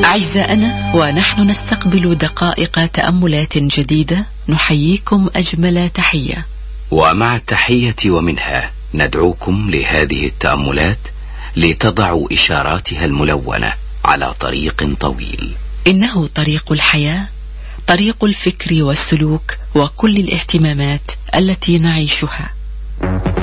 أعزائنا، ونحن نستقبل دقائق تأملات جديدة، نحييكم أجمل تحية. ومع التحية ومنها ندعوكم لهذه التأملات لتضعوا إشاراتها الملونة على طريق طويل. إنه طريق الحياة، طريق الفكر والسلوك وكل الاهتمامات التي نعيشها.